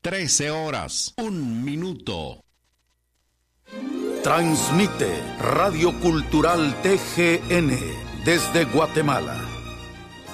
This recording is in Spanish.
13 horas, 1 minuto. Transmite Radio Cultural TGN desde Guatemala.